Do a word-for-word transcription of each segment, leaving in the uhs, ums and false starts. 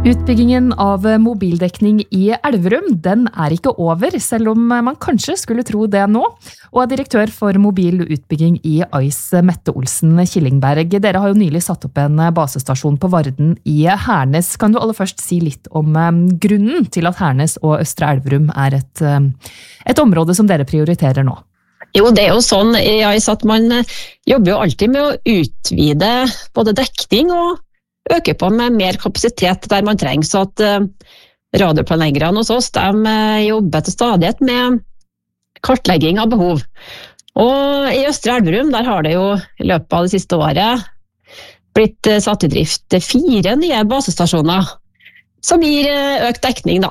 Utbyggingen av mobildekning i Elverum, den er ikke over, selv om man kanskje skulle tro det nå. Og direktør for mobil utbygging i Ice, Mette Olsen Killingberg, dere har jo nylig satt opp en basestasjon på Varden i Hernes. Kan du aller først si litt om grunnen til at Hernes og Østre Elverum er et, et område som dere prioriterer nå? Jo, det er jo sånn i Ice at man jobber jo alltid med å utvide både dekning og øke på med mer kapasitet der man trenger, så at radioplanleggerne hos oss, de jobber til stadighet med kartlegging av behov. Og i Østre Elverum, der har det jo i løpet av det siste året blitt satt i drift fire nye basestasjoner, som gir økt dekning da.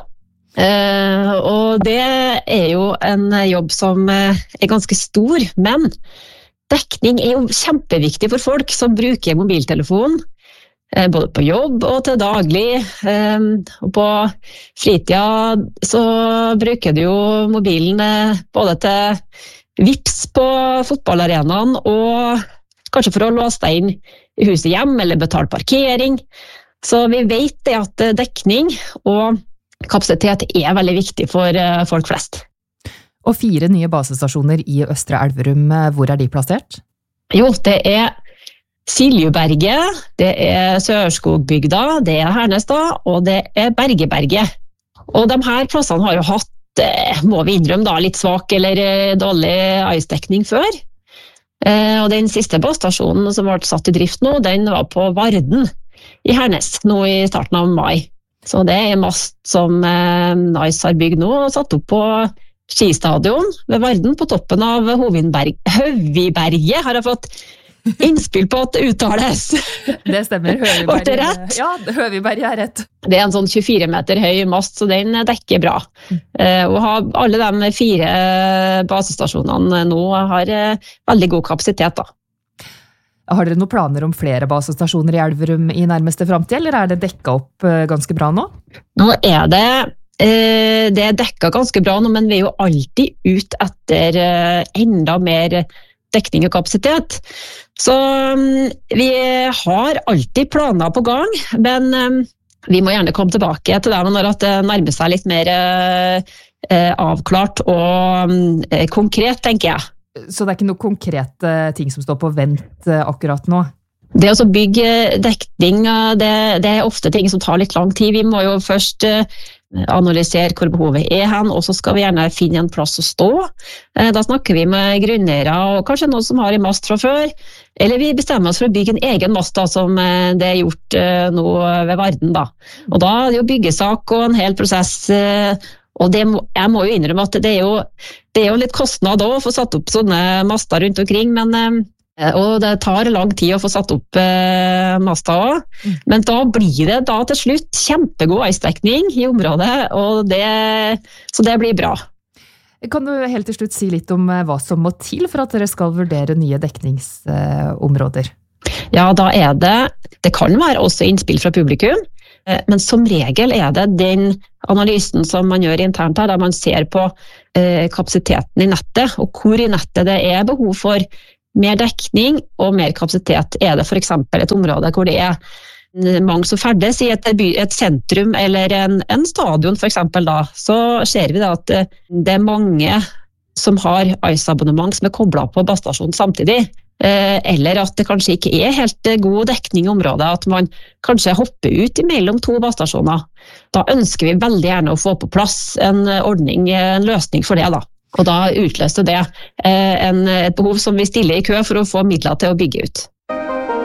Og det er jo en jobb som er ganske stor, men dekning er jo kjempeviktig for folk som bruker mobiltelefonen, både på jobb og til daglig, og på fritida så bruker du jo mobilen både til vips på fotballarenaen og kanskje for å låse deg inn i huset hjem eller betale parkering. Så vi vet det at dekning og kapasitet er veldig viktig for folk flest. Og fire nye basestasjoner i Østre Elverum, hvor er de plassert? Jo, det er Siljuberget, det er Sørskogbygda, det er Hernes da, og det er Bergeberget. Og de her plassene har jo hatt, må vi innrømme da, litt svak eller dårlig ice-dekning før. Og den siste basestasjonen som ble satt i drift nå, den var på Varden i Hernes, nå i starten av mai. Så det er mast som Ice har bygd nå, og satt opp på skistadion ved Varden på toppen av Hovinberg. Høviberget har jeg fått innspill på at det uttales. Det stemmer, Høviberg. Ja, Høviberg er rett. Det er en sånn tjuefire meter høy mast, så den dekker bra. Mm. Og alle de fire basestasjonene nå har veldig god kapasitet da. Har dere noen planer om flere basestasjoner i Elverum i nærmeste fremtid, eller er det dekket opp ganske bra nå? Nå er det det er dekket ganske bra nå, men vi er jo alltid ut etter enda mer dekning og kapasitet. Så vi har alltid planer på gang, men vi må gjerne komme tilbake til det når det nærmer seg litt mer avklart og konkret, tenker jeg. Så det er ikke noe konkrete ting som står på vent akkurat nå? Det å bygge dekning, det, det er ofte ting som tar litt lang tid. Vi må jo først analysere hvor behovet er hen, og så skal vi gjerne finne en plass å stå. Da snakker vi med grunneiere og kanskje noen som har en mast fra før, eller vi bestemmer oss for å bygge en egen mast da, som det er gjort nå ved Varden. Da. Og da er det jo byggesak og en hel prosess, og det må, jeg må jo innrømme at det er jo, det er jo litt kostnad da, å få satt opp sånne master rundt omkring, men og det tar lang tid å få satt opp eh, masta også, men da blir det da til slutt kjempegod ice-dekning i området, og det, så det blir bra. Kan du helt til slutt si litt om hva som må til for at dere skal vurdere nye dekningsområder? Ja, da er det, det kan være også innspill fra publikum, men som regel er det den analysen som man gjør internt her, der man ser på eh, kapasiteten i nettet, og hvor i nettet det er behov for mer dekning og mer kapasitet. Er det for eksempel et område hvor det er mange som ferdes i et, by, et sentrum eller en, en stadion for eksempel da, så ser vi da at det er mange som har ice-abonnement som er koblet på basestasjonen samtidig, eh, eller at det kanskje ikke er helt god dekning i området, at man kanskje hopper ut mellom to basestasjoner. Da ønsker vi veldig gjerne å få på plass en ordning, en løsning for det da. Og da utløste det eh, en, et behov som vi stiller i kø for å få midler til å bygge ut.